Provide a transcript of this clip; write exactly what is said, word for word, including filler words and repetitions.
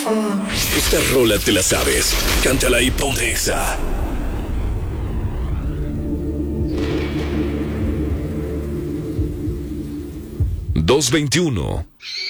Esta rola te la sabes. Cántala y ponte Exa. dos veintiuno